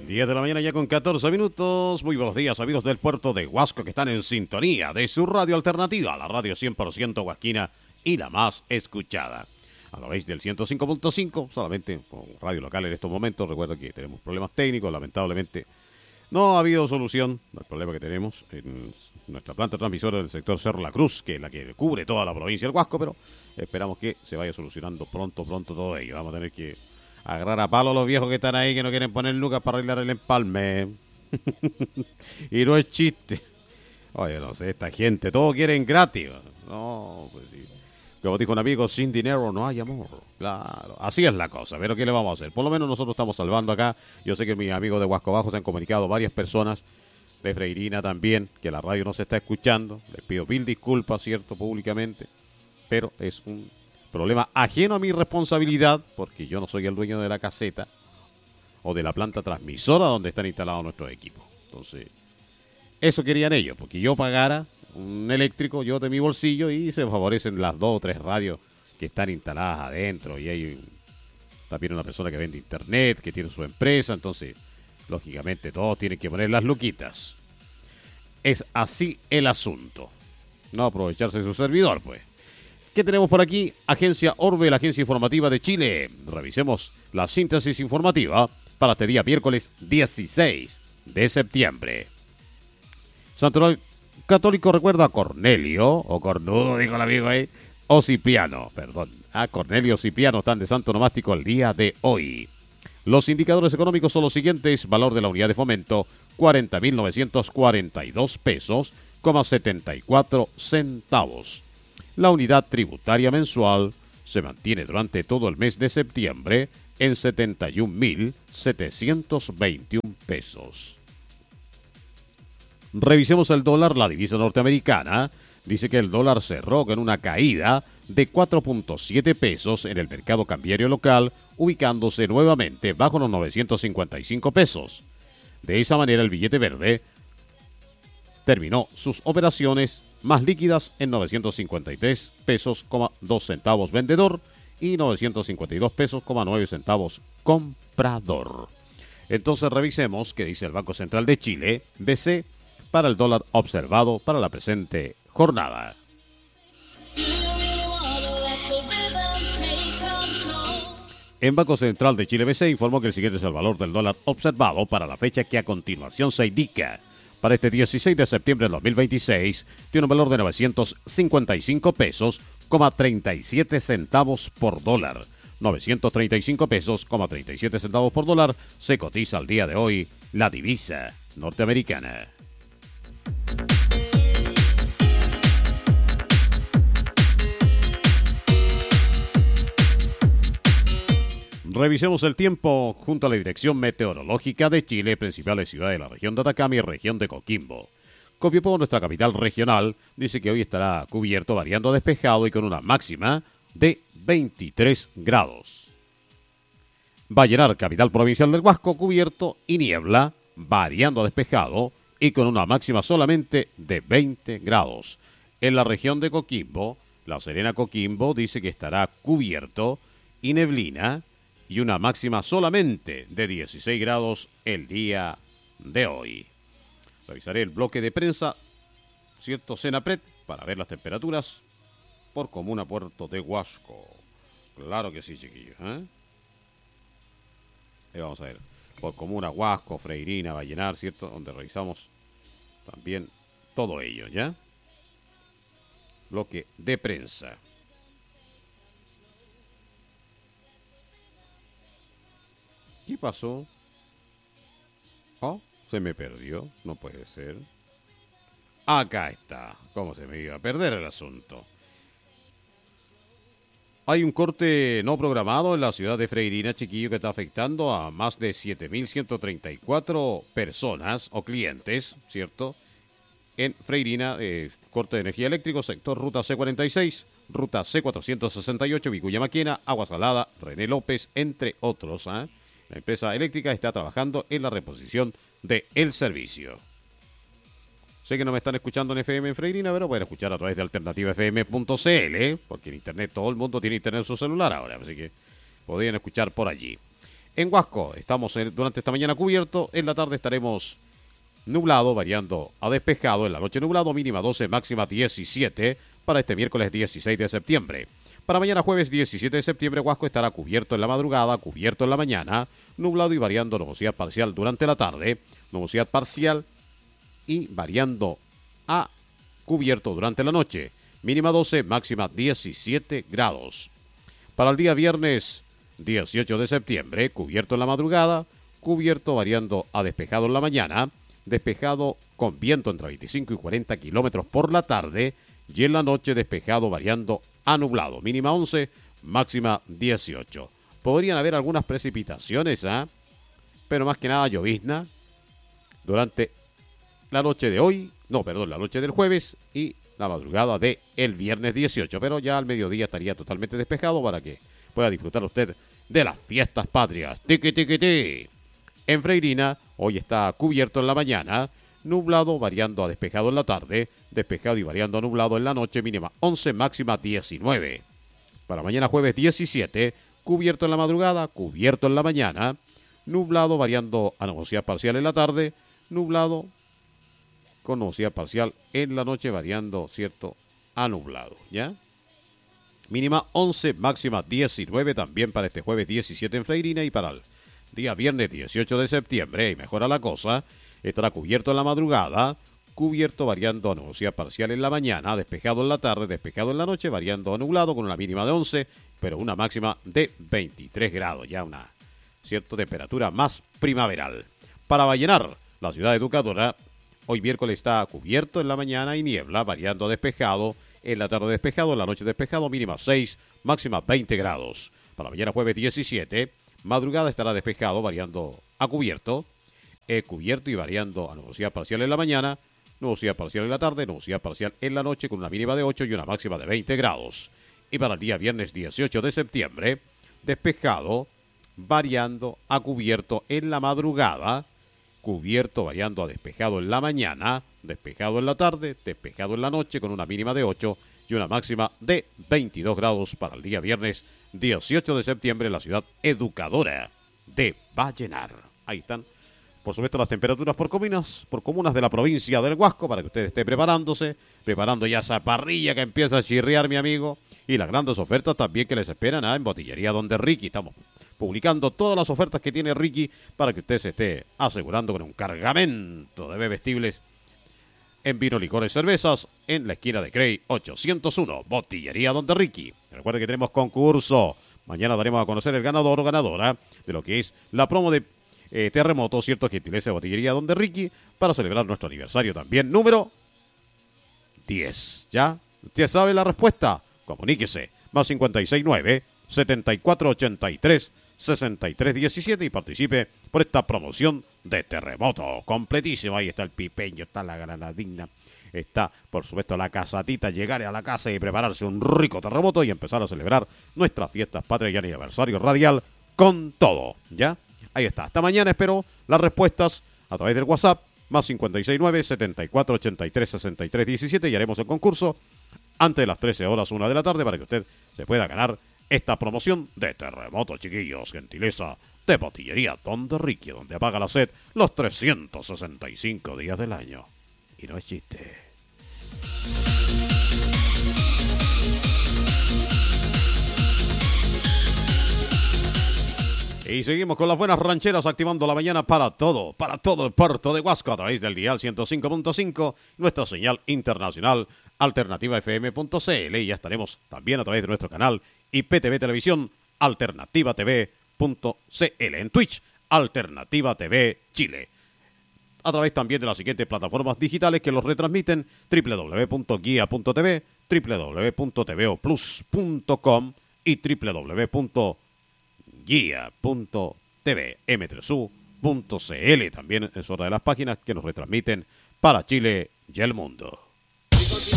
10 de la mañana ya con 14 minutos. Muy buenos días, amigos del puerto de Huasco que están en sintonía de su radio alternativa, la radio 100% huasquina y la más escuchada. A través del 105.5, solamente con radio local en estos momentos. Recuerda que tenemos problemas técnicos, lamentablemente no ha habido solución al problema que tenemos en nuestra planta transmisora del sector Cerro La Cruz, que es la que cubre toda la provincia del Huasco, pero esperamos que se vaya solucionando pronto todo ello. Vamos a tener que agarrar a palo a los viejos que están ahí, que no quieren poner lucas para arreglar el empalme. Y no es chiste. Oye, no sé, esta gente, todo quieren gratis. No, pues sí. Como dijo un amigo, sin dinero no hay amor. Claro, así es la cosa, pero ¿qué le vamos a hacer? Por lo menos nosotros estamos salvando acá. Yo sé que mis amigos de Huasco Bajo se han comunicado varias personas, de Freirina también, que la radio no se está escuchando. Les pido mil disculpas, cierto, públicamente, pero es un problema ajeno a mi responsabilidad, porque yo no soy el dueño de la caseta o de la planta transmisora donde están instalados nuestros equipos. Entonces, eso querían ellos, porque yo pagara un eléctrico, yo de mi bolsillo, y se favorecen las 2 o 3 radios que están instaladas adentro, y hay también una persona que vende internet, que tiene su empresa, entonces, lógicamente, todos tienen que poner las luquitas. Es así el asunto. No aprovecharse de su servidor, pues. ¿Qué tenemos por aquí? Agencia Orbe, la agencia informativa de Chile. Revisemos la síntesis informativa para este día miércoles 16 de septiembre. Santoral Católico recuerda a Cornelio, o Cornudo, dijo el amigo ahí, o Cipriano, perdón. A Cornelio Cipriano están de santo nomástico el día de hoy. Los indicadores económicos son los siguientes. Valor de la unidad de fomento, 40.942 pesos, 74 centavos. La unidad tributaria mensual se mantiene durante todo el mes de septiembre en 71.721 pesos. Revisemos el dólar, la divisa norteamericana. Dice que el dólar cerró con una caída de 4.7 pesos en el mercado cambiario local, ubicándose nuevamente bajo los 955 pesos. De esa manera, el billete verde terminó sus operaciones más líquidas en 953 pesos, 2 centavos vendedor y 952 pesos, 9 centavos comprador. Entonces revisemos qué dice el Banco Central de Chile, BC, para el dólar observado para la presente jornada. En Banco Central de Chile, BC, informó que el siguiente es el valor del dólar observado para la fecha que a continuación se indica. Para este 16 de septiembre de 2026, tiene un valor de 955 pesos, 37 centavos por dólar. 935 pesos, 37 centavos por dólar, se cotiza al día de hoy la divisa norteamericana. Revisemos el tiempo junto a la Dirección Meteorológica de Chile, principales ciudades de la región de Atacama y región de Coquimbo. Copiapó, nuestra capital regional, dice que hoy estará cubierto, variando a despejado y con una máxima de 23 grados. Vallenar, capital provincial del Huasco, cubierto y niebla, variando a despejado y con una máxima solamente de 20 grados. En la región de Coquimbo, La Serena Coquimbo dice que estará cubierto y neblina y una máxima solamente de 16 grados el día de hoy. Revisaré el bloque de prensa, cierto Senapred, para ver las temperaturas por comuna Puerto de Huasco. Claro que sí, chiquillos, ¿eh? Ahí vamos a ver. Por comuna Huasco, Freirina, Vallenar, ¿cierto? Donde revisamos también todo ello, ¿ya? Bloque de prensa. ¿Qué pasó? Oh, se me perdió. No puede ser. Acá está. ¿Cómo se me iba a perder el asunto? Hay un corte no programado en la ciudad de Freirina, chiquillo, que está afectando a más de 7.134 personas o clientes, ¿cierto? En Freirina, corte de energía eléctrica, sector Ruta C46, Ruta C468, Vicuña Maquena, Agua Salada, René López, entre otros, ¿eh? La empresa eléctrica está trabajando en la reposición del servicio. Sé que no me están escuchando en FM en Freirina, pero pueden escuchar a través de alternativafm.cl, porque en internet todo el mundo tiene internet en su celular ahora, así que podrían escuchar por allí. En Huasco estamos durante esta mañana cubierto, en la tarde estaremos nublado, variando a despejado, en la noche nublado, mínima 12, máxima 17, para este miércoles 16 de septiembre. Para mañana jueves 17 de septiembre, Huasco estará cubierto en la madrugada, cubierto en la mañana, nublado y variando nubosidad parcial durante la tarde, nubosidad parcial y variando a cubierto durante la noche, mínima 12, máxima 17 grados. Para el día viernes 18 de septiembre, cubierto en la madrugada, cubierto variando a despejado en la mañana, despejado con viento entre 25 y 40 kilómetros por la tarde, y en la noche despejado variando a nublado, mínima 11, máxima 18. Podrían haber algunas precipitaciones, pero más que nada llovizna durante la noche de hoy, la noche del jueves y la madrugada de el viernes 18, pero ya al mediodía estaría totalmente despejado para que pueda disfrutar usted de las fiestas patrias. Tiqui, tiqui, tiqui. En Freirina, hoy está cubierto en la mañana, nublado variando a despejado en la tarde, despejado y variando a nublado en la noche, mínima 11, máxima 19. Para mañana jueves 17, cubierto en la madrugada, cubierto en la mañana, nublado variando a nubosidad parcial en la tarde, nublado con nubosidad parcial en la noche variando, ¿cierto?, a nublado, ¿ya? Mínima 11, máxima 19 también para este jueves 17 en Freirina, y para el día viernes 18 de septiembre, y mejora la cosa, estará cubierto en la madrugada, cubierto variando a nubosidad parcial en la mañana, despejado en la tarde, despejado en la noche, variando a nublado con una mínima de 11, pero una máxima de 23 grados, ya una cierta temperatura más primaveral. Para Vallenar, la ciudad educadora, hoy miércoles está cubierto en la mañana y niebla, variando a despejado, en la tarde despejado, en la noche despejado, mínima 6, máxima 20 grados. Para mañana jueves 17, madrugada estará despejado, variando a cubierto, cubierto y variando a nubosidad parcial en la mañana, nubosidad parcial en la tarde, nubosidad parcial en la noche con una mínima de 8 y una máxima de 20 grados. Y para el día viernes 18 de septiembre, despejado, variando a cubierto en la madrugada, cubierto variando a despejado en la mañana, despejado en la tarde, despejado en la noche con una mínima de 8 y una máxima de 22 grados para el día viernes 18 de septiembre en la ciudad educadora de Vallenar. Ahí están, por supuesto, las temperaturas por comunas de la provincia del Huasco, para que usted esté preparando ya esa parrilla que empieza a chirriar, mi amigo, y las grandes ofertas también que les esperan en Botillería Donde Ricky. Estamos publicando todas las ofertas que tiene Ricky para que usted se esté asegurando con un cargamento de bebestibles en vino, licores, cervezas, en la esquina de Cray 801, Botillería Donde Ricky. Recuerde que tenemos concurso. Mañana daremos a conocer el ganador o ganadora de lo que es la promo de Terremoto, cierto, gentileza de Botillería Donde Ricky, para celebrar nuestro aniversario también, número 10. ¿Ya? ¿Usted sabe la respuesta? Comuníquese. Más 569 7483 6317 y participe por esta promoción de Terremoto. Completísimo. Ahí está el pipeño, está la granadina, está, por supuesto, la casatita. Llegar a la casa y prepararse un rico terremoto y empezar a celebrar nuestras fiestas patrias y aniversario radial con todo. ¿Ya? Ahí está. Hasta mañana espero las respuestas a través del WhatsApp. Más 569 7483 6317 y haremos el concurso antes de las 13 horas, 1 de la tarde, para que usted se pueda ganar esta promoción de Terremoto, chiquillos. Gentileza de Botillería Donde Ricky, donde apaga la sed los 365 días del año. Y no es chiste. Y seguimos con las buenas rancheras, activando la mañana para todo el puerto de Huasco a través del dial 105.5, nuestra señal internacional alternativafm.cl, y ya estaremos también a través de nuestro canal IPTV Televisión Alternativa TV.cl, en Twitch Alternativa TV Chile, a través también de las siguientes plataformas digitales que los retransmiten: www.guia.tv, www.tvoplus.com y www.guia.tv, m3u.cl. También es otra de las páginas que nos retransmiten para Chile y el mundo.